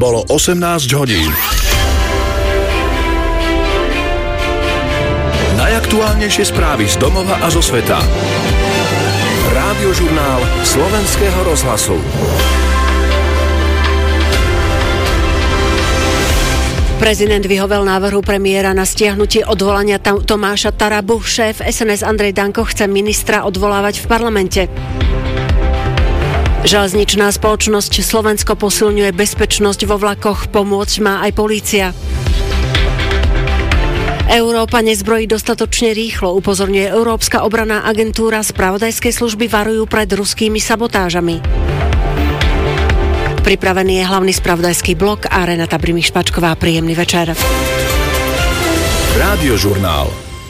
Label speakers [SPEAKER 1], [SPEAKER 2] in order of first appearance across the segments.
[SPEAKER 1] Bolo 18 hodín. Najaktuálnejšie správy z domova a zo sveta. Rádiožurnál Slovenského rozhlasu.
[SPEAKER 2] Prezident vyhovel návrhu premiéra na stiahnutie odvolania Tomáša Tarabu. Šéf SNS Andrej Danko chce ministra odvolávať v parlamente. Železničná spoločnosť Slovensko posilňuje bezpečnosť vo vlakoch. Pomôcť má aj polícia. Európa nezbrojí dostatočne rýchlo, upozorňuje Európska obranná agentúra. Spravodajské služby varujú pred ruskými sabotážami. Pripravený je hlavný spravodajský blok a Renata Brimiš-Pačková. Príjemný večer.
[SPEAKER 1] Rádiožurnál.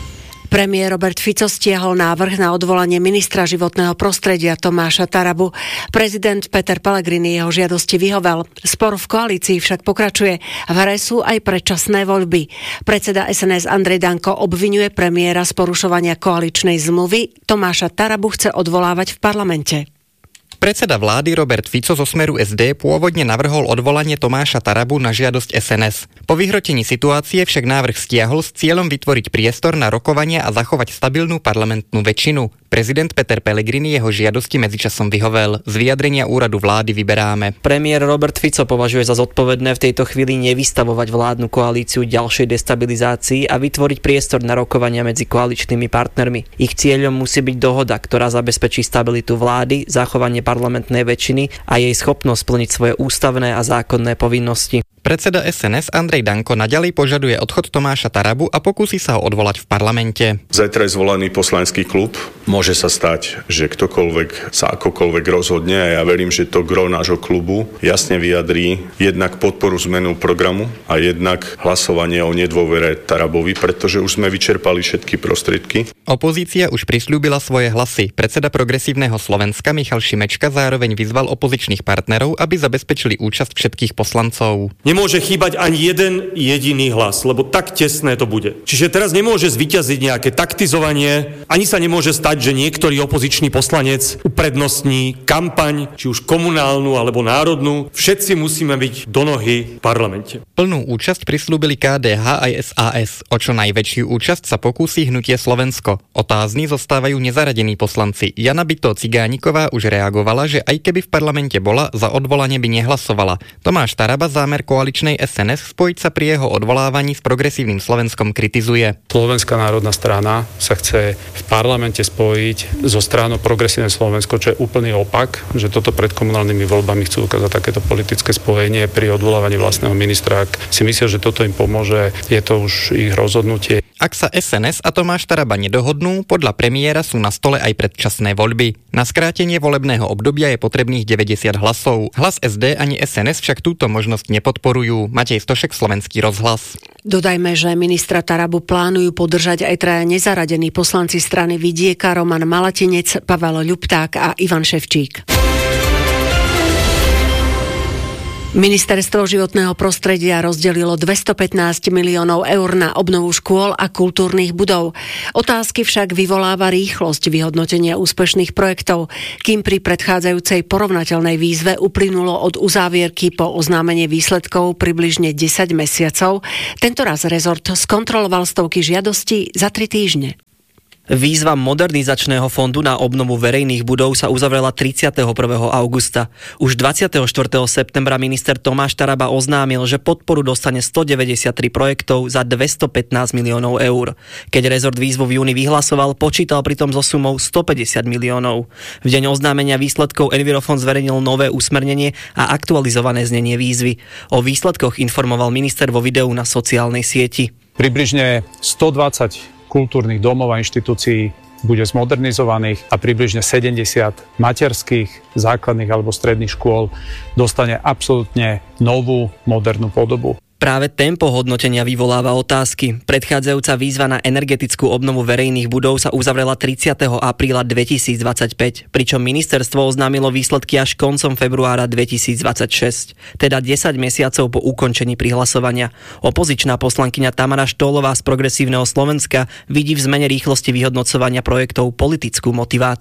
[SPEAKER 2] Premiér Robert Fico stiahol návrh na odvolanie ministra životného prostredia Tomáša Tarabu. Prezident Peter Pellegrini jeho žiadosti vyhovel. Spor v koalícii však pokračuje. V hre sú aj predčasné voľby. Predseda SNS Andrej Danko obviňuje premiéra z porušovania koaličnej zmluvy. Tomáša Tarabu chce odvolávať v parlamente.
[SPEAKER 3] Predseda vlády Robert Fico zo Smeru SD pôvodne navrhol odvolanie Tomáša Tarabu na žiadosť SNS. Po vyhrotení situácie však návrh stiahol s cieľom vytvoriť priestor na rokovania a zachovať stabilnú parlamentnú väčšinu. Prezident Peter Pellegrini jeho žiadosti medzičasom vyhovel. Z vyjadrenia úradu vlády vyberáme.
[SPEAKER 4] Premiér Robert Fico považuje za zodpovedné v tejto chvíli nevystavovať vládnu koalíciu ďalšej destabilizácii a vytvoriť priestor na rokovania medzi koaličnými partnermi. Ich cieľom musí byť dohoda, ktorá zabezpečí stabilitu vlády, zachovanie parlamentnej väčšiny a jej schopnosť splniť svoje ústavné a zákonné povinnosti.
[SPEAKER 3] Predseda SNS Andrej Danko naďalej požaduje odchod Tomáša Tarabu a pokúsi sa ho odvolať v parlamente.
[SPEAKER 5] Zajtra je zvolený poslanecký klub. Môže sa stať, že ktokoľvek sa akokoľvek rozhodne a ja verím, že to gro nášho klubu jasne vyjadrí jednak podporu zmenu programu a jednak hlasovanie o nedôvere Tarabovi, pretože už sme vyčerpali všetky prostriedky.
[SPEAKER 3] Opozícia už prisľúbila svoje hlasy. Predseda Progresívneho Slovenska Michal Šimečka zároveň vyzval opozičných partnerov, aby zabezpečili účasť všetkých poslancov.
[SPEAKER 6] Nemôže chýbať ani jeden jediný hlas, lebo tak tesné to bude. Čiže teraz nemôže zvíťaziť nejaké taktizovanie, ani sa nemôže stať, že niektorý opozičný poslanec uprednostní kampaň, či už komunálnu alebo národnú. Všetci musíme byť do nohy v parlamente.
[SPEAKER 3] Plnú účasť prisľúbili KDH aj SAS. O čo najväčšiu účasť sa pokúsi Hnutie Slovensko. Otázni zostávajú nezaradení poslanci. Jana Bytó Cigániková už reagovala, že aj keby v parlamente bola, za odvolanie by nehlasovala. Tomáš Taraba zámer koaličnej SNS spojiť sa pri jeho odvolávaní s Progresívnym Slovenskom kritizuje.
[SPEAKER 7] Slovenská národná strana sa chce v parlamente spojiť so stranou Progresívne Slovensko, čo je úplný opak, že toto pred komunálnymi voľbami chcú ukázať takéto politické spojenie pri odvolávaní vlastného ministra. Ak si myslia, že toto im pomôže, je to už ich rozhodnutie.
[SPEAKER 3] Ak sa SNS a Tomáš Taraba nedohodnú, podľa premiéra sú na stole aj predčasné voľby. Na skrátenie volebného obdobia je potrebných 90 hlasov. Hlas SD ani SNS však túto možnosť nepodporujú. Matej Stošek, Slovenský rozhlas.
[SPEAKER 2] Dodajme, že ministra Tarabu plánujú podržať aj traja nezaradení poslanci strany Vidieka, Roman Malatinec, Pavel Ľupták a Ivan Ševčík. Ministerstvo životného prostredia rozdelilo 215 miliónov eur na obnovu škôl a kultúrnych budov. Otázky však vyvoláva rýchlosť vyhodnotenia úspešných projektov, kým pri predchádzajúcej porovnateľnej výzve uplynulo od uzávierky po oznámenie výsledkov približne 10 mesiacov. Tentoraz rezort skontroloval stovky žiadostí za 3 týždne.
[SPEAKER 4] Výzva Modernizačného fondu na obnovu verejných budov sa uzavrela 31. augusta. Už 24. septembra minister Tomáš Taraba oznámil, že podporu dostane 193 projektov za 215 miliónov eur. Keď rezort výzvu v júni vyhlasoval, počítal pritom so sumou 150 miliónov. V deň oznámenia výsledkov Envirofond zverejnil nové usmernenie a aktualizované znenie výzvy. O výsledkoch informoval minister vo videu na sociálnej sieti.
[SPEAKER 7] Približne 120 kultúrnych domov a inštitúcií bude zmodernizovaných a približne 70 materských, základných alebo stredných škôl dostane absolútne novú, modernú podobu.
[SPEAKER 4] Práve tempo hodnotenia vyvoláva otázky. Predchádzajúca výzva na energetickú obnovu verejných budov sa uzavrela 30. apríla 2025, pričom ministerstvo oznámilo výsledky až koncom februára 2026, teda 10 mesiacov po ukončení prihlasovania. Opozičná poslankyňa Tamara Štólová z Progresívneho Slovenska vidí v zmene rýchlosti vyhodnocovania projektov politickú motiváciu.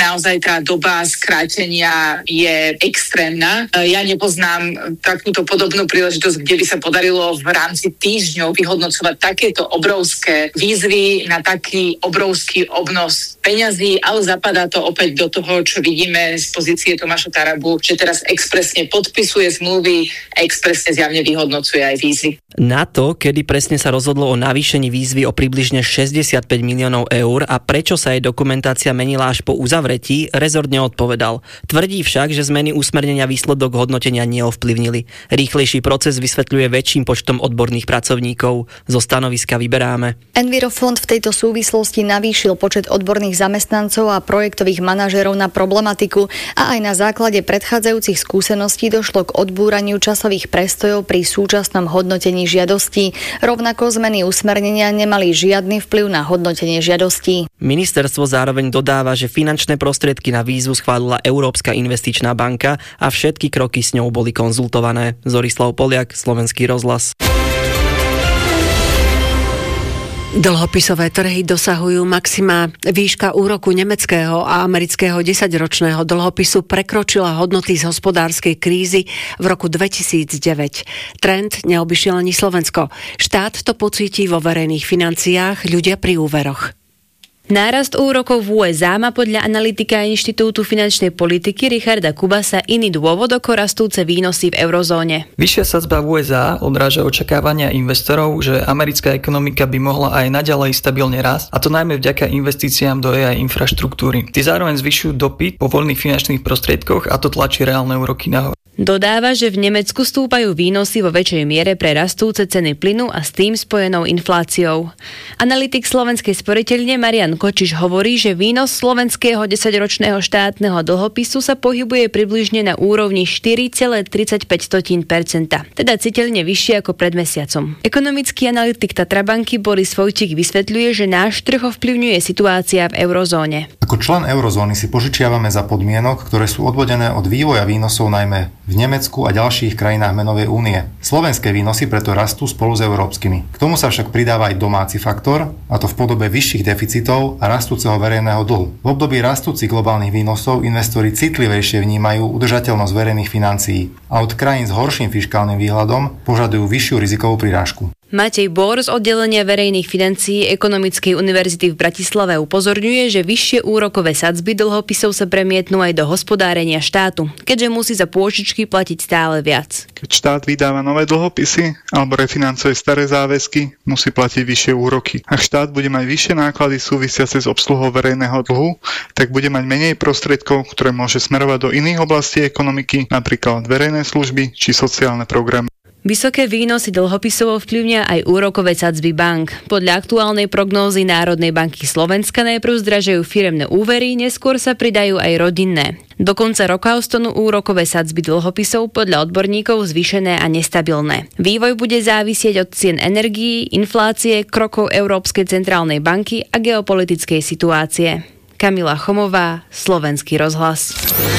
[SPEAKER 8] naozaj tá doba skrátenia je extrémna. Ja nepoznám takúto podobnú príležitosť, kde by sa podarilo v rámci týždňov vyhodnocovať takéto obrovské výzvy na taký obrovský obnos peňazí, ale zapadá to opäť do toho, čo vidíme z pozície Tomáša Tarabu, že teraz expresne podpisuje zmluvy a expresne zjavne vyhodnocuje aj výzvy.
[SPEAKER 4] Na to, kedy presne sa rozhodlo o navýšení výzvy o približne 65 miliónov eur a prečo sa jej dokumentácia menila až po uzavretí, rezort neodpovedal. Tvrdí však, že zmeny usmernenia výsledok hodnotenia neovplyvnili. Rýchlejší proces vysvetľuje väčším počtom odborných pracovníkov. Zo stanoviska vyberáme.
[SPEAKER 9] Envirofond v tejto súvislosti navýšil počet odborných zamestnancov a projektových manažérov na problematiku a aj na základe predchádzajúcich skúseností došlo k odbúraniu časových prestojov pri súčasnom hodnotení žiadostí. Rovnako zmeny usmernenia nemali žiadny vplyv na hodnotenie žiadostí.
[SPEAKER 4] Ministerstvo zároveň dodáva, že finančné prostriedky na výzvu schválila Európska investičná banka a všetky kroky s ňou boli konzultované. Zorislav Poliak, Slovenský rozhlas.
[SPEAKER 2] Dlhopisové trhy dosahujú maxima. Výška úroku nemeckého a amerického 10-ročného dlhopisu prekročila hodnoty z hospodárskej krízy v roku 2009. Trend neobyšiel ani Slovensko. Štát to pocíti vo verejných financiách, ľudia pri úveroch.
[SPEAKER 10] Nárast úrokov v USA má podľa analytika Inštitútu finančnej politiky Richarda Kubasa iný dôvod ako rastúce výnosy v eurozóne.
[SPEAKER 11] Vyššia sadzba v USA odráža očakávania investorov, že americká ekonomika by mohla aj naďalej stabilne rásť, a to najmä vďaka investíciám do AI infraštruktúry. Tí zároveň zvyšujú dopyt po voľných finančných prostriedkoch a to tlačí reálne úroky nahor.
[SPEAKER 10] Dodáva, že v Nemecku stúpajú výnosy vo väčšej miere pre rastúce ceny plynu a s tým spojenou infláciou. Analytik Slovenskej sporiteľne Marian Kočiš hovorí, že výnos slovenského 10-ročného štátneho dlhopisu sa pohybuje približne na úrovni 4,35%, teda citeľne vyššie ako pred mesiacom. Ekonomický analytik Tatrabanky Boris Vojtík vysvetľuje, že náš trh ovplyvňuje situácia v eurozóne.
[SPEAKER 12] Ako člen eurozóny si požičiavame za podmienok, ktoré sú odvodené od vývoja výnosov najmä v Nemecku a ďalších krajinách menovej únie. Slovenské výnosy preto rastú spolu s európskymi. K tomu sa však pridáva aj domáci faktor, a to v podobe vyšších deficitov a rastúceho verejného dlhu. V období rastúcich globálnych výnosov investori citlivejšie vnímajú udržateľnosť verejných financií a od krajín s horším fiškálnym výhľadom požadujú vyššiu rizikovú prirážku.
[SPEAKER 10] Matej Bor z oddelenia verejných financií Ekonomickej univerzity v Bratislave upozorňuje, že vyššie úrokové sadzby dlhopisov sa premietnú aj do hospodárenia štátu, keďže musí za pôžičky platiť stále viac.
[SPEAKER 13] Keď štát vydáva nové dlhopisy alebo refinancuje staré záväzky, musí platiť vyššie úroky. Ak štát bude mať vyššie náklady súvisiace s obsluhou verejného dlhu, tak bude mať menej prostriedkov, ktoré môže smerovať do iných oblastí ekonomiky, napríklad verejné služby či sociálne programy.
[SPEAKER 10] Vysoké výnosy dlhopisov ovplyvňa aj úrokové sadzby bank. Podľa aktuálnej prognózy Národnej banky Slovenska najprv zdražajú firemné úvery, neskôr sa pridajú aj rodinné. Do konca roka ostanú úrokové sadzby dlhopisov podľa odborníkov zvýšené a nestabilné. Vývoj bude závisieť od cien energií, inflácie, krokov Európskej centrálnej banky a geopolitickej situácie. Kamila Chomová, Slovenský rozhlas.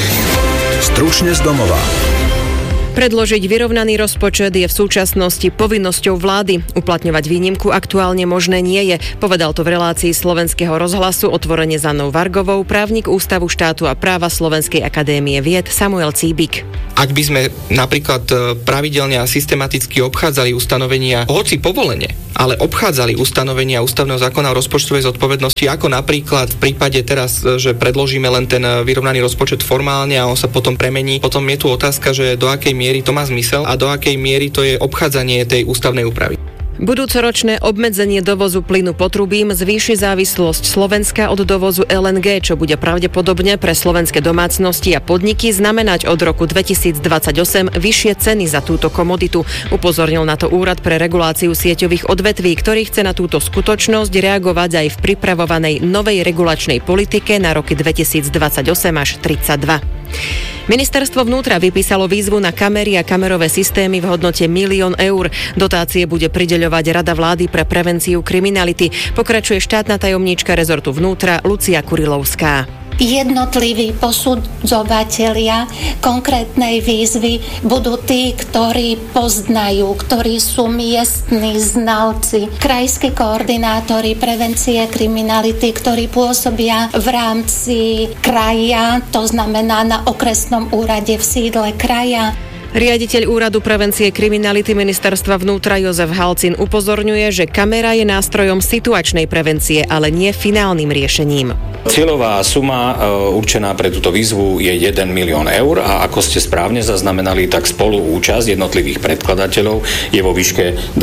[SPEAKER 1] Stručne z domova.
[SPEAKER 14] Predložiť vyrovnaný rozpočet je v súčasnosti povinnosťou vlády. Uplatňovať výnimku aktuálne možné nie je, povedal to v relácii Slovenského rozhlasu otvorene s Annou Vargovou právnik Ústavu štátu a práva Slovenskej akadémie vied Samuel Cíbik.
[SPEAKER 3] Ak by sme napríklad pravidelne a systematicky obchádzali ustanovenia, hoci povolenie, ale obchádzali ustanovenia ústavného zákona o rozpočtovej zodpovednosti, ako napríklad v prípade teraz, že predložíme len ten vyrovnaný rozpočet formálne a on sa potom premení, potom je tu otázka, že do akej miery to má zmysel a do akej miery to je obchádzanie tej ústavnej úpravy.
[SPEAKER 14] Budúcoročné obmedzenie dovozu plynu potrubím zvýši závislosť Slovenska od dovozu LNG, čo bude pravdepodobne pre slovenské domácnosti a podniky znamenať od roku 2028 vyššie ceny za túto komoditu. Upozornil na to Úrad pre reguláciu sieťových odvetví, ktorý chce na túto skutočnosť reagovať aj v pripravovanej novej regulačnej politike na roky 2028 až 2032. Ministerstvo vnútra vypísalo výzvu na kamery a kamerové systémy v hodnote 1 000 000 eur. Dotácie bude prideľovať Rada vlády pre prevenciu kriminality. Pokračuje štátna tajomníčka rezortu vnútra Lucia Kurilovská.
[SPEAKER 15] jednotliví posudzovatelia konkrétnej výzvy budú tí, ktorí poznajú, ktorí sú miestni znalci, krajskí koordinátori prevencie kriminality, ktorí pôsobia v rámci kraja, to znamená na okresnom úrade v sídle kraja.
[SPEAKER 14] Riaditeľ Úradu prevencie kriminality Ministerstva vnútra Jozef Halcin upozorňuje, že kamera je nástrojom situačnej prevencie, ale nie finálnym riešením.
[SPEAKER 16] Cieľová suma určená pre túto výzvu je 1 milión eur a ako ste správne zaznamenali, tak spoluúčasť jednotlivých predkladateľov je vo výške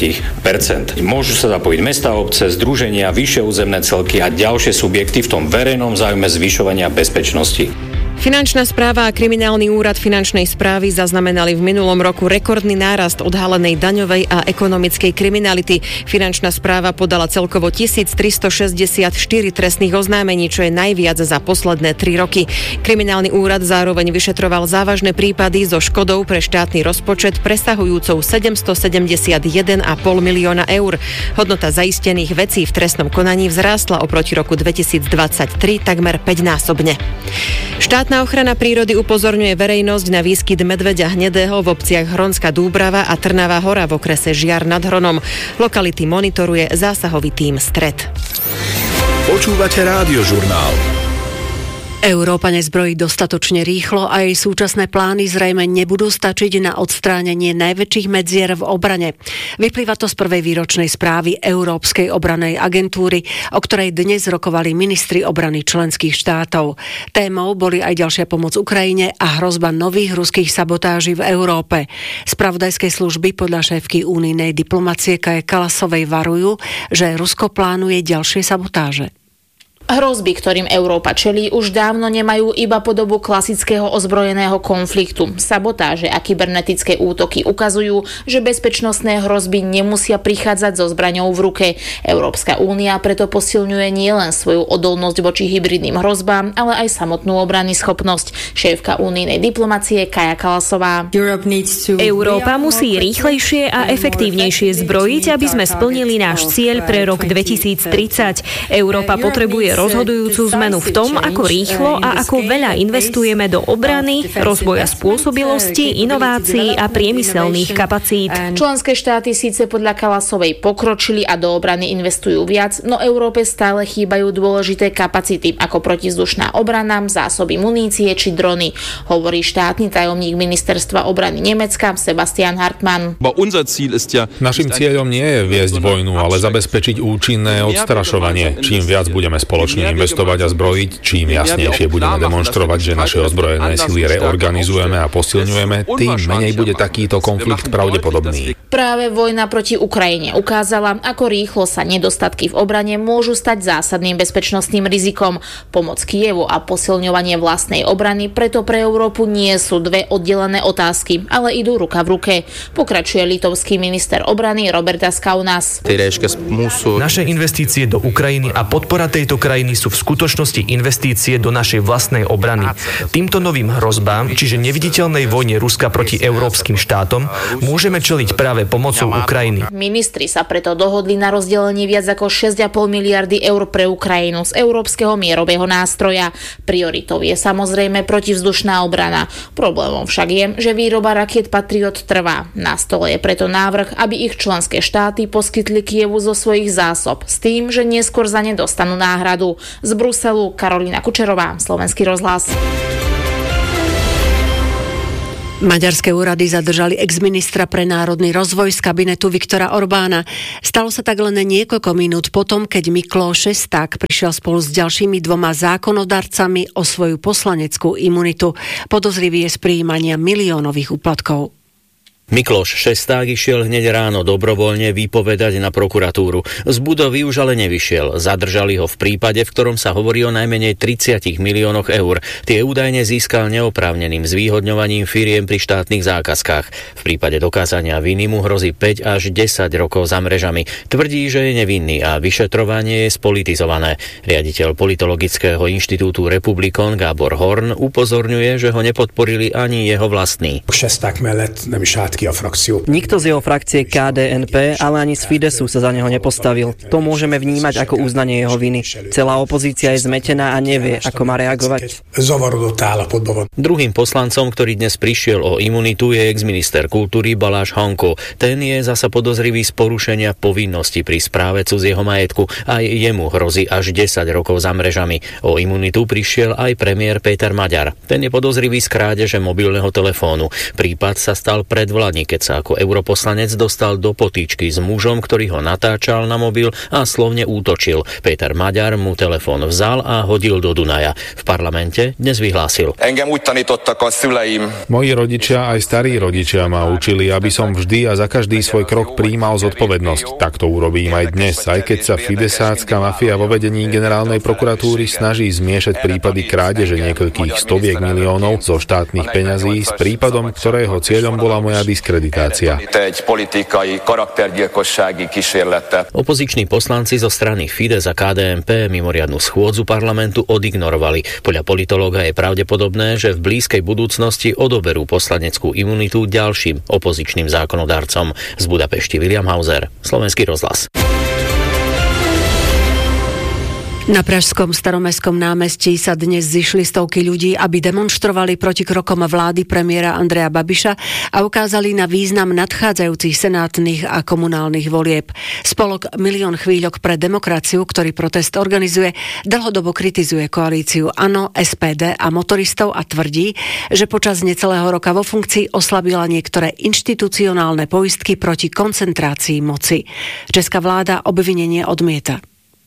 [SPEAKER 16] 20%. Môžu sa zapojiť mestá, obce, združenia, vyššie územné celky a ďalšie subjekty v tom verejnom záujme zvyšovania bezpečnosti.
[SPEAKER 14] Finančná správa a Kriminálny úrad finančnej správy zaznamenali v minulom roku rekordný nárast odhalenej daňovej a ekonomickej kriminality. Finančná správa podala celkovo 1364 trestných oznámení, čo je najviac za posledné 3 roky. Kriminálny úrad zároveň vyšetroval závažné prípady so škodou pre štátny rozpočet presahujúcou 771,5 milióna eur. Hodnota zaistených vecí v trestnom konaní vzrástla oproti roku 2023 takmer 5-násobne. Štátna ochrana prírody upozorňuje verejnosť na výskyt medveďa hnedého v obciach Hronská Dúbrava a Trnavá Hora v okrese Žiar nad Hronom. Lokality monitoruje zásahový tím Stred.
[SPEAKER 1] Počúvate Rádiožurnál.
[SPEAKER 2] Európa nezbrojí dostatočne rýchlo a jej súčasné plány zrejme nebudú stačiť na odstránenie najväčších medzier v obrane. Vyplýva to z prvej výročnej správy Európskej obrannej agentúry, o ktorej dnes rokovali ministri obrany členských štátov. Témou boli aj ďalšia pomoc Ukrajine a hrozba nových ruských sabotáží v Európe. Spravodajské služby podľa šéfky unijnej diplomacie Kaje Kalasovej varujú, že Rusko plánuje ďalšie sabotáže.
[SPEAKER 17] Hrozby, ktorým Európa čelí, už dávno nemajú iba podobu klasického ozbrojeného konfliktu. Sabotáže a kybernetické útoky ukazujú, že bezpečnostné hrozby nemusia prichádzať so zbraňou v ruke. Európska únia preto posilňuje nielen svoju odolnosť voči hybridným hrozbám, ale aj samotnú obranyschopnosť. Šéfka unijnej diplomacie Kaja Kalasová.
[SPEAKER 18] Európa musí rýchlejšie a efektívnejšie zbrojiť, aby sme splnili náš cieľ pre rok 2030. Európa potrebuje rozhodujúcu zmenu v tom, ako rýchlo a ako veľa investujeme do obrany, rozvoja spôsobilosti, inovácií a priemyselných kapacít.
[SPEAKER 17] Členské štáty síce podľa Kalasovej pokročili a do obrany investujú viac, no Európe stále chýbajú dôležité kapacity, ako protizdušná obrana, zásoby munície či drony, hovorí štátny tajomník ministerstva obrany Nemecka Sebastian Hartmann.
[SPEAKER 19] Naším cieľom nie je viesť vojnu, ale zabezpečiť účinné odstrašovanie. Čím viac budeme spoločne investovať a zbrojiť, čím jasnejšie budeme demonštrovať, že naše ozbrojené sily reorganizujeme a posilňujeme, tým menej bude takýto konflikt pravdepodobný.
[SPEAKER 17] Práve vojna proti Ukrajine ukázala, ako rýchlo sa nedostatky v obrane môžu stať zásadným bezpečnostným rizikom. Pomoc Kyjevu a posilňovanie vlastnej obrany preto pre Európu nie sú dve oddelené otázky, ale idú ruka v ruke. Pokračuje litovský minister obrany Robertas Kaunas.
[SPEAKER 20] Naše investície do Ukrajiny a podpora tejto krajiny sú v skutočnosti investície do našej vlastnej obrany. Týmto novým hrozbám, čiže neviditeľnej vojne Ruska proti európskym štátom, môžeme čeliť práve pomocou Ukrajiny.
[SPEAKER 17] Ministri sa preto dohodli na rozdelenie viac ako 6,5 miliardy eur pre Ukrajinu z Európskeho mierového nástroja. Prioritou je samozrejme protivzdušná obrana. Problémom však je, že výroba rakiet Patriot trvá. Na stole je preto návrh, aby ich členské štáty poskytli Kyjevu zo svojich zásob s tým, že neskôr za ne dostanú náhradu. Z Bruselu Karolína Kučerová, Slovenský rozhlas.
[SPEAKER 2] Maďarské úrady zadržali exministra pre národný rozvoj z kabinetu Viktora Orbána. Stalo sa tak len niekoľko minút potom, keď Miklós Šesták prišiel spolu s ďalšími 2 zákonodarcami o svoju poslaneckú imunitu. Podozrivý je z prijímania miliónových úplatkov.
[SPEAKER 21] Miklós Šesták išiel hneď ráno dobrovoľne vypovedať na prokuratúru. Z budovy už ale nevyšiel. Zadržali ho v prípade, v ktorom sa hovorí o najmenej 30 miliónoch eur. Tie údajne získal neoprávneným zvýhodňovaním firiem pri štátnych zákazkách. V prípade dokázania viny mu hrozí 5 až 10 rokov za mrežami. Tvrdí, že je nevinný a vyšetrovanie je spolitizované. Riaditeľ politologického inštitútu Republikon Gábor Horn upozorňuje, že ho nepodporili ani jeho vlastní.
[SPEAKER 22] Šesták mellett nem is állt
[SPEAKER 5] ki a frakció.
[SPEAKER 4] Nikto z jeho frakcie KDNP, ale ani z Fidesu sa za neho nepostavil. To môžeme vnímať ako uznanie jeho viny. Celá opozícia je zmetená a nevie, ako má reagovať.
[SPEAKER 21] Druhým poslancom, ktorý dnes prišiel o imunitu, je exminister kultúry Baláš Hanko. Ten je zasa podozrivý z porušenia povinnosti pri správe cudzieho majetku. Aj jemu hrozí až 10 rokov za mrežami. O imunitu prišiel aj premiér Peter Maďar. Ten je podozrivý z krádeže mobilného telefónu. Prípad sa stal predvlani, keď sa ako europoslanec dostal do potýčky s mužom, ktorý ho natáčal na mobil a slovne útočil. Peter Maďar mu telefón vzal a hodil do Dunaja. V parlamente dnes vyhlásil:
[SPEAKER 19] Moji rodičia aj starí rodičia ma učili, aby som vždy a za každý svoj krok prijímal zodpovednosť. Tak to urobím aj dnes, aj keď sa fidesácka mafia vo vedení generálnej prokuratúry snaží zmiešať prípady krádeže niekoľkých stoviek miliónov zo štátnych peňazí s prípadom, ktorého cieľom bola moja diskreditácia.
[SPEAKER 21] Opoziční poslanci zo strany Fides a KDNP mimoriadnu schôdzu parlamentu odignorovali. Podľa politológa je pravdepodobné, že v blízkej budúcnosti odoberú poslaneckú imunitu ďalším opozičným zákonodarcom. Z Budapešti William Hauser, Slovenský rozhlas.
[SPEAKER 2] Na Pražskom Staromestskom námestí sa dnes zišli stovky ľudí, aby demonštrovali proti krokom vlády premiéra Andreja Babiša a ukázali na význam nadchádzajúcich senátnych a komunálnych volieb. Spolok Milión chvíľok pre demokraciu, ktorý protest organizuje, dlhodobo kritizuje koalíciu ANO, SPD a motoristov a tvrdí, že počas necelého roka vo funkcii oslabila niektoré inštitucionálne poistky proti koncentrácii moci. Česká vláda obvinenie odmieta.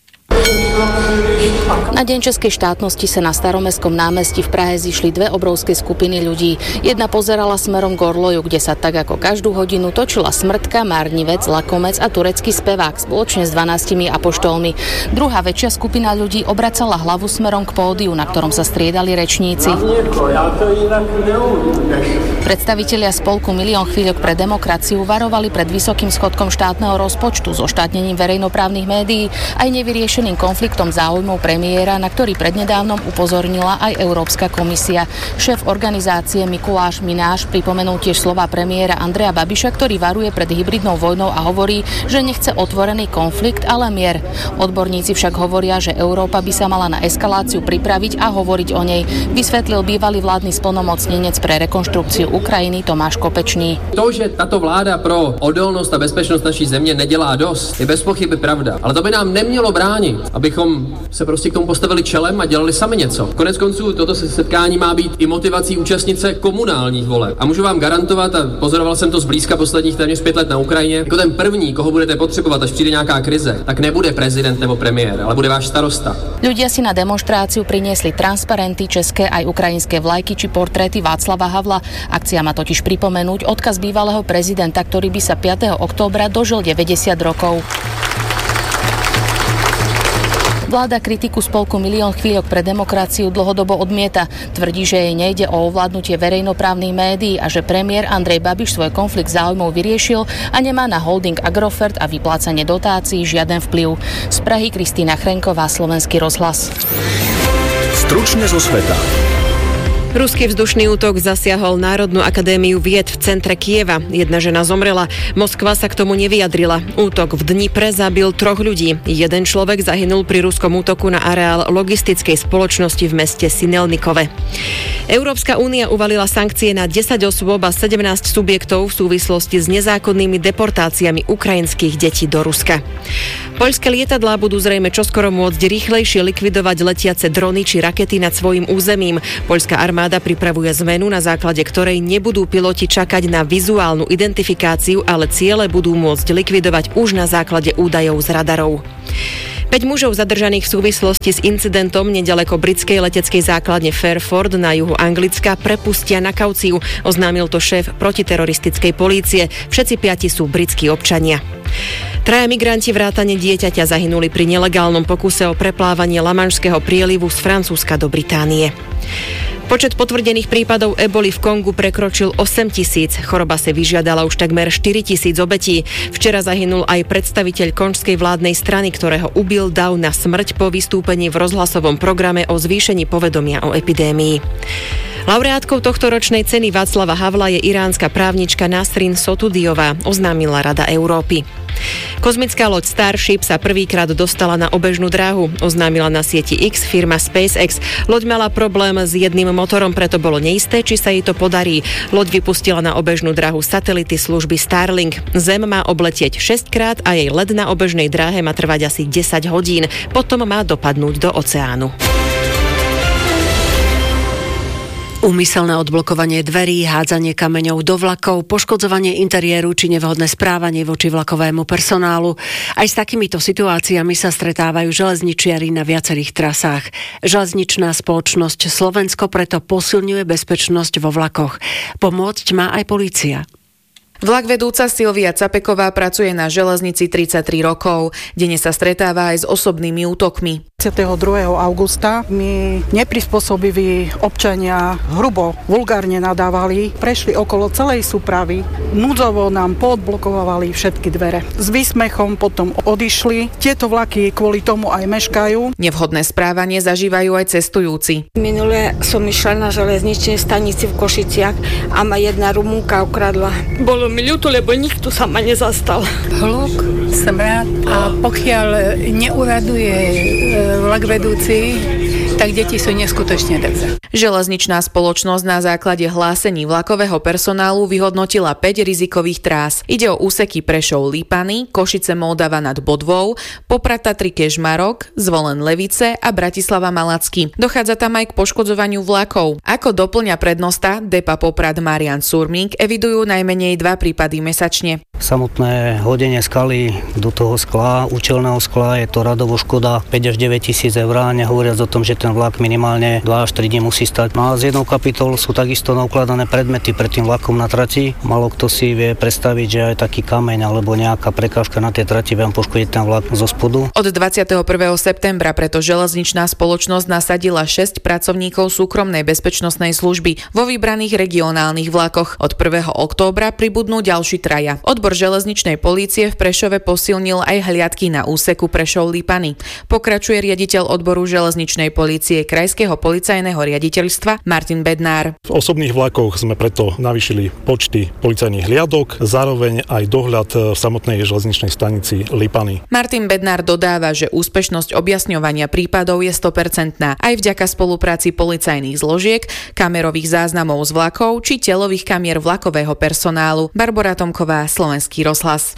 [SPEAKER 17] Na Deň českej štátnosti sa na Staromestskom námestí v Prahe zišli dve obrovské skupiny ľudí. Jedna pozerala smerom k Orloju, kde sa tak ako každú hodinu točila smrtka, márnivec, lakomec a turecký spevák spoločne s 12 apoštolmi. Druhá väčšia skupina ľudí obracala hlavu smerom k pódiu, na ktorom sa striedali rečníci. Predstavitelia spolku Milión chvíľok pre demokraciu varovali pred vysokým schodkom štátneho rozpočtu, zoštátnením verejnoprávnych médií aj nevyriešeným konfliktom záujmov premiéra, na ktorý prednedávnom upozornila aj Európska komisia. Šéf organizácie Mikuláš Mináš pripomenul tiež slova premiéra Andreja Babiša, ktorý varuje pred hybridnou vojnou a hovorí, že nechce otvorený konflikt, ale mier. Odborníci však hovoria, že Európa by sa mala na eskaláciu pripraviť a hovoriť o nej, vysvetlil bývalý vládny splnomocnenec pre rekonštrukciu Ukrajiny Tomáš Kopečný.
[SPEAKER 22] To, že tato vláda pro odolnost a bezpečnost naší země nedělá dost, je bez pochyby pravda. Ale to by nám nemělo bránit, abychom se prostě k tomu postavili čelem a dělali sami něco. Konec konců toto setkání má být i motivací účastnice komunálních voleb. A můžu vám garantovat, a pozoroval jsem to zblízka posledních téměř 5 let na Ukrajině, jako ten první, koho budete potřebovat, až přijde nějaká krize, tak nebude prezident nebo premiér, ale bude váš starosta.
[SPEAKER 17] Ľudia si na demonštráciu priniesli transparenty, české aj ukrajinské vlajky či portréty Václava Havla. Akcia má totiž pripomenúť odkaz bývalého prezidenta, ktorý by sa 5. októbra dožil 90 rokov. Vláda kritiku spolku Milión chvíľok pre demokraciu dlhodobo odmieta. Tvrdí, že jej nejde o ovládnutie verejnoprávnych médií a že premiér Andrej Babiš svoj konflikt záujmov vyriešil a nemá na holding Agrofert a vyplácanie dotácií žiaden vplyv. Z Prahy Kristýna Chrenková, Slovenský rozhlas.
[SPEAKER 1] Stručne zo sveta.
[SPEAKER 14] Ruský vzdušný útok zasiahol Národnú akadémiu vied v centre Kieva. Jedna žena zomrela. Moskva sa k tomu nevyjadrila. Útok v Dnipre zabil 3 ľudí. Jeden človek zahynul pri ruskom útoku na areál logistickej spoločnosti v meste Sinelnikove. Európska únia uvalila sankcie na 10 osôb a 17 subjektov v súvislosti s nezákonnými deportáciami ukrajinských detí do Ruska. Poľské lietadlá budú zrejme čoskoro môcť rýchlejšie likvidovať letiace drony či rakety nad svojím územím. Poľská armáda pripravuje zmenu, na základe ktorej nebudú piloti čakať na vizuálnu identifikáciu, ale ciele budú môcť likvidovať už na základe údajov z radarov. 5 mužov zadržaných v súvislosti s incidentom nedaleko britskej leteckej základne Fairford na juhu Anglicka prepustia na kauciu, oznámil to šéf protiteroristickej polície. Všetci 5 sú britskí občania. 3 migranti vrátane dieťaťa zahynuli pri nelegálnom pokuse o preplávanie Lamanšského prielivu z Francúzska do Británie. Počet potvrdených prípadov eboli v Kongu prekročil 8 000. Choroba sa vyžiadala už takmer 4 000 obetí. Včera zahynul aj predstaviteľ konžskej vládnej strany, ktorého ubil dav na smrť po vystúpení v rozhlasovom programe o zvýšení povedomia o epidémii. Laureátkou tohtoročnej ceny Václava Havla je iránska právnička Nasrin Sotudiová, oznámila Rada Európy. Kozmická loď Starship sa prvýkrát dostala na obežnú dráhu, oznámila na sieti X firma SpaceX. Loď mala problém s jedným motorom, preto bolo neisté, či sa jej to podarí. Loď vypustila na obežnú dráhu satelity služby Starlink. Zem má obletieť 6-krát a jej let na obežnej dráhe má trvať asi 10 hodín. Potom má dopadnúť do oceánu.
[SPEAKER 2] Úmyselné odblokovanie dverí, hádzanie kameňov do vlakov, poškodzovanie interiéru či nevhodné správanie voči vlakovému personálu. Aj s takýmito situáciami sa stretávajú železničiari na viacerých trasách. Železničná spoločnosť Slovensko preto posilňuje bezpečnosť vo vlakoch. Pomôcť má aj polícia.
[SPEAKER 5] Vlak vedúca Silvia Capeková pracuje na železnici 33 rokov. Denne sa stretáva aj s osobnými útokmi.
[SPEAKER 6] 22. augusta mi neprispôsobiví občania hrubo, vulgárne nadávali, prešli okolo celej súpravy, núdzovo nám poodblokovali všetky dvere. S výsmechom potom odišli. Tieto vlaky kvôli tomu aj meškajú.
[SPEAKER 5] Nevhodné správanie zažívajú aj cestujúci.
[SPEAKER 23] Minule som išla na železničnej stanici v Košiciach a ma jedna Rumúnka ukradla. Bolo mi ľúto, lebo nikto sa ma nezastal.
[SPEAKER 24] Hluk, smrad a pokiaľ neuraduje vlak vedúci, tak deti sú neskutočne drzé.
[SPEAKER 5] Železničná spoločnosť na základe hlásení vlakového personálu vyhodnotila 5 rizikových trás. Ide o úseky Prešov-Lípany, Košice-Moldava nad Bodvou, Poprad-Tatry Kežmarok, Zvolen-Levice a Bratislava-Malacky. Dochádza tam aj k poškodzovaniu vlakov. Ako doplňa prednosta Depa Poprad Marian Surmík, evidujú najmenej 2 prípady mesačne.
[SPEAKER 25] Samotné hodenie skaly do toho skla, účelného skla, je to radovo škoda 5 až 9 tisíc eur, nehovoriac o tom, že ten vlak minimálne 2 až 3 dní musí stať. No a z jednou kapitol sú takisto naukladané predmety pred tým vlakom na trati. Málo kto si vie predstaviť, že aj taký kameň alebo nejaká prekážka na tej trati vám poškodiť ten vlak zo spodu.
[SPEAKER 5] Od 21. septembra preto železničná spoločnosť nasadila 6 pracovníkov súkromnej bezpečnostnej služby vo vybraných regionálnych vlakoch. Od 1. októbra pribudnú ďalší traja. Odbor železničnej polície v Prešove posilnil aj hliadky na úseku Prešov-Lípany. Pokračuje riaditeľ odboru železničnej polície Krajského policajného riaditeľstva Martin Bednár.
[SPEAKER 26] V osobných vlakoch sme preto navýšili počty policajných hliadok, zároveň aj dohľad v samotnej železničnej stanici Lípany.
[SPEAKER 5] Martin Bednár dodáva, že úspešnosť objasňovania prípadov je 100%, aj vďaka spolupráci policajných zložiek, kamerových záznamov z vlakov či telových kamier vlakového personálu. Barbora Tomková, Slovenský rozhlas.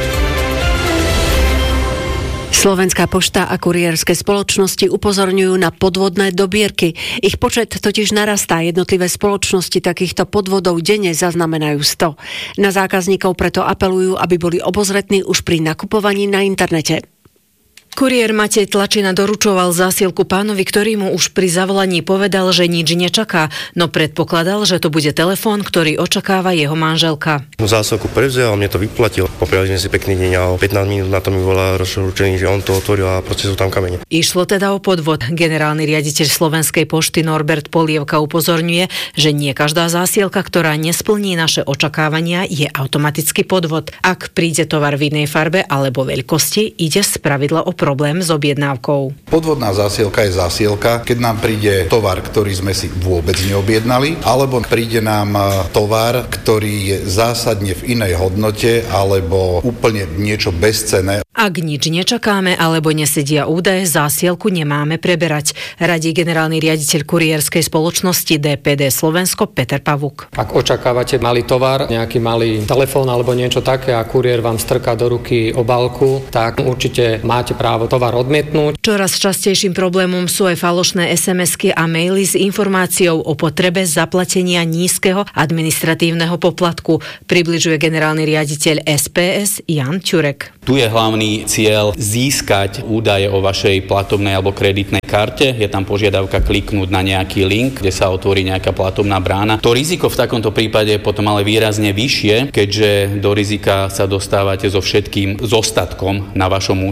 [SPEAKER 2] Slovenská pošta a kurierské spoločnosti upozorňujú na podvodné dobierky. Ich počet totiž narastá. Jednotlivé spoločnosti takýchto podvodov denne zaznamenajú 100. Na zákazníkov preto apelujú, aby boli obozretní už pri nakupovaní na internete. Kuriér Matej Tlačina doručoval zásielku pánovi, ktorý mu už pri zavolaní povedal, že nič nečaká, no predpokladal, že to bude telefón, ktorý očakáva jeho manželka.
[SPEAKER 27] Zásielku prevzal a mne to vyplatil. Popriali sme si pekný deň a 15 minút na to mi volá rozručený, že on to otvoril a proste sú tam kamene.
[SPEAKER 2] Išlo teda o podvod. Generálny riaditeľ Slovenskej pošty Norbert Polievka upozorňuje, že nie každá zásielka, ktorá nesplní naše očakávania, je automaticky podvod. Ak príde tovar v inej farbe alebo veľkosti, ide spravidla o problém s objednávkou.
[SPEAKER 28] Podvodná zásielka je zásielka, keď nám príde tovar, ktorý sme si vôbec neobjednali, alebo príde nám tovar, ktorý je zásadne v inej hodnote, alebo úplne niečo bezcenné.
[SPEAKER 2] Ak nič nečakáme alebo nesedia údaje, zásielku nemáme preberať, radí generálny riaditeľ kurierskej spoločnosti DPD Slovensko Peter Pavúk.
[SPEAKER 29] Ak očakávate malý tovar, nejaký malý telefón alebo niečo také a kuriér vám strká do ruky obálku, tak určite máte právo tovar odmietnúť.
[SPEAKER 2] Čoraz častejším problémom sú aj falošné SMS-ky a maily s informáciou o potrebe zaplatenia nízkeho administratívneho poplatku, približuje generálny riaditeľ SPS Jan Ťurek.
[SPEAKER 30] Tu je hlavný cieľ získať údaje o vašej platobnej alebo kreditnej karte. Je tam požiadavka kliknúť na nejaký link, kde sa otvorí nejaká platobná brána. To riziko v takomto prípade je potom ale výrazne vyššie, keďže do rizika sa dostávate so všetkým zostatkom na vašom účte.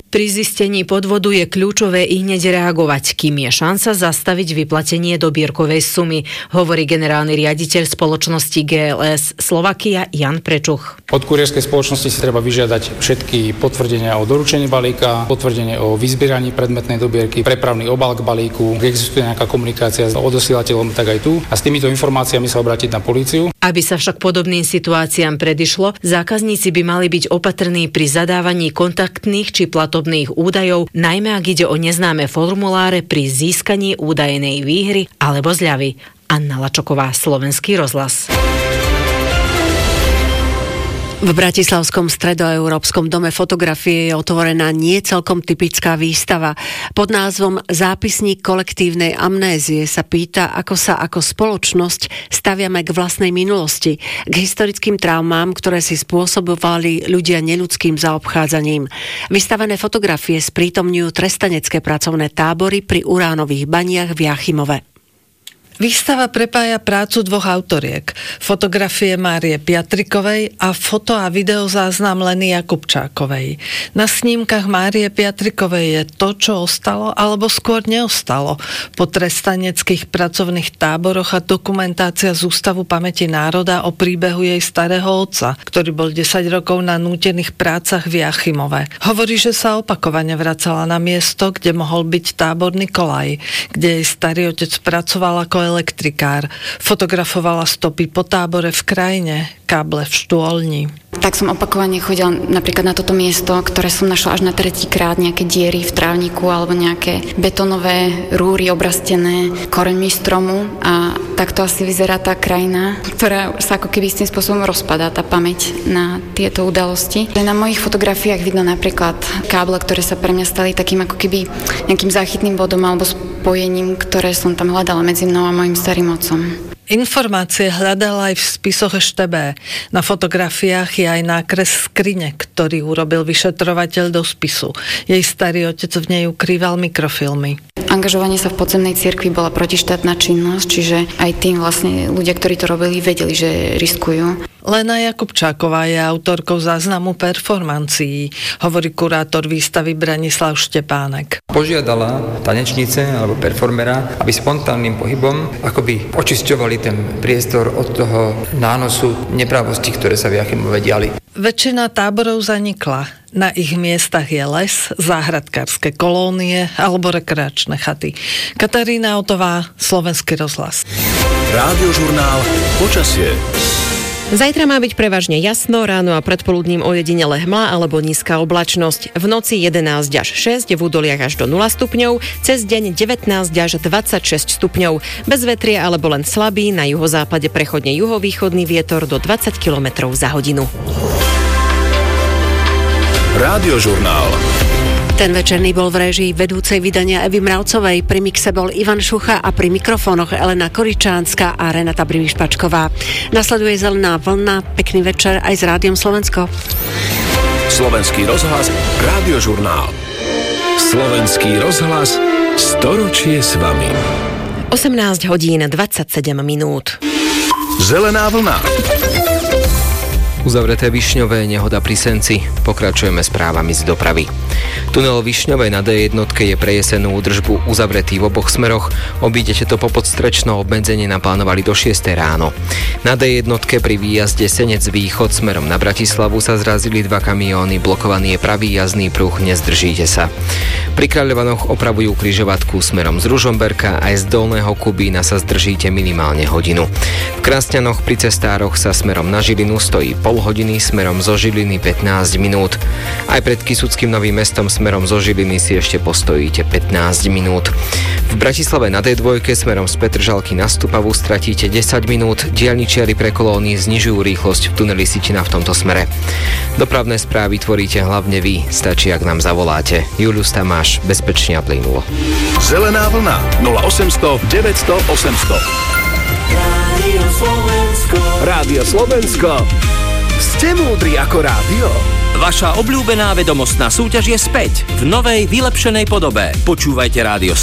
[SPEAKER 3] Pri zistení podvodu je kľúčové i hneď reagovať, kým je šanca zastaviť vyplatenie dobierkovej sumy, hovorí generálny riaditeľ spoločnosti GLS Slovakia Jan Prečuch.
[SPEAKER 29] Od kurierskej spoločnosti si treba vyžiadať všetky potvrdenia o doručení balíka, potvrdenie o vyzbieraní predmetnej dobierky, prepravný obal k balíku, ak existuje nejaká komunikácia s odosielateľom, tak aj tu. A s týmito informáciami sa obrátiť na políciu.
[SPEAKER 3] Aby sa však podobným situáciám predišlo, zákazníci by mali byť opatrní pri zadávaní kontaktných či platobných údajov, najmä ak ide o neznáme formuláre pri získaní údajnej výhry alebo zľavy. Anna Lačoková, Slovenský rozhlas.
[SPEAKER 2] V Bratislavskom stredoeurópskom dome fotografie je otvorená nie celkom typická výstava. Pod názvom Zápisník kolektívnej amnézie sa pýta, ako sa ako spoločnosť staviame k vlastnej minulosti, k historickým traumám, ktoré si spôsobovali ľudia neľudským zaobchádzaním. Vystavené fotografie sprítomňujú trestanecké pracovné tábory pri uránových baniach v Jáchymove.
[SPEAKER 7] Výstava prepája prácu dvoch autoriek, fotografie Márie Piatrikovej a foto a videozáznam Leny Jakubčákovej. Na snímkach Márie Piatrikovej je to, čo ostalo, alebo skôr neostalo po trestaneckých pracovných táboroch a dokumentácia z Ústavu pamäti národa o príbehu jej starého otca, ktorý bol 10 rokov na nútených prácach v Jáchymove. Hovorí, že sa opakovane vracala na miesto, kde mohol byť tábor Nikolaj, kde jej starý otec pracoval ako elektrikár. Fotografovala stopy po tábore v krajine, káble v štôlni.
[SPEAKER 8] Tak som opakovane chodila napríklad na toto miesto, ktoré som našla až na 3. krát, nejaké diery v trávniku alebo nejaké betonové rúry obrastené koreňmi stromu a takto asi vyzerá tá krajina, ktorá sa ako keby s tým spôsobom rozpadá, tá pamäť na tieto udalosti. Na mojich fotografiách vidno napríklad káble, ktoré sa pre mňa stali takým ako keby nejakým záchytným bodom alebo spojením, ktoré som tam hľadala medzi mnou a mojim starým otcom.
[SPEAKER 7] Informácie hľadala aj v spisoch EŠTB. Na fotografiách je aj nákres skrine, ktorý urobil vyšetrovateľ do spisu. Jej starý otec v nej ukrýval mikrofilmy.
[SPEAKER 8] Angažovanie sa v podzemnej cirkvi bola protištátna činnosť, čiže aj tým vlastne ľudia, ktorí to robili, vedeli, že riskujú.
[SPEAKER 7] Lena Jakubčáková je autorkou záznamu performancií, hovorí kurátor výstavy Branislav Štepánek.
[SPEAKER 9] Požiadala tanečnice alebo performera, aby spontánnym pohybom akoby očisťovali ten priestor od toho nánosu neprávosti, ktoré sa v Jáchymove diali.
[SPEAKER 7] Väčšina táborov zanikla. Na ich miestach je les, záhradkárske kolónie alebo rekreačné chaty. Katarína Otová, Slovenský rozhlas.
[SPEAKER 1] Rádiožurnál Počasie.
[SPEAKER 14] Zajtra má byť prevažne jasno, ráno a predpoludním ojedinele hmla alebo nízka oblačnosť. V noci 11 až 6, v údoliach až do 0 stupňov, cez deň 19 až 26 stupňov. Bez vetria alebo len slabý, na juhozápade prechodne juhovýchodný vietor do 20 km za hodinu.
[SPEAKER 1] Rádiožurnál.
[SPEAKER 2] Ten večerný bol v réžii vedúcej vydania Evy Mravcovej, pri mixe bol Ivan Šucha a pri mikrofónoch Elena Koričánska a Renata Brivišpačková. Nasleduje Zelená vlna, pekný večer aj s Rádiom Slovensko.
[SPEAKER 1] Slovenský rozhlas, Rádiožurnál. Slovenský rozhlas, storočie s vami.
[SPEAKER 14] 18 hodín 27 minút.
[SPEAKER 1] Zelená vlna.
[SPEAKER 10] Uzavreté Višňové, nehoda pri Senci. Pokračujeme správami z dopravy. Tunel Višňové na D1 je pre jesenú údržbu uzavretý v oboch smeroch. Obídete to po podstrečno, obmedzenie naplánovali do 6 ráno. Na D1 pri výjazde Senec východ smerom na Bratislavu sa zrazili 2 kamióny, blokovaný je pravý jazdný pruh, nezdržíte sa. Pri Kráľovanoch opravujú križovatku smerom z Ružomberka, aj z Dolného Kubína sa zdržíte minimálne hodinu. V Krasňanoch pri cestároch sa smerom na Žilinu stojí pol hodiny, smerom zo Žiliny 15 minút. Aj pred Kysuckým Novým Mestom smerom zo Žiliny si ešte postojíte 15 minút. V Bratislave na D2 smerom z Petržalky na Stupavu stratíte 10 minút, diaľničiari pre kolóny znižujú rýchlosť v tuneli Sitina v tomto smere. Dopravné správy tvoríte hlavne vy, stačí, ak nám zavoláte. Julius Tamáš, bezpečne a plynulo.
[SPEAKER 1] Zelená vlna 0800 900 800. Rádio Slovensko. Ste múdri ako rádio?
[SPEAKER 11] Vaša obľúbená vedomostná súťaž je späť v novej, vylepšenej podobe. Počúvajte Rádio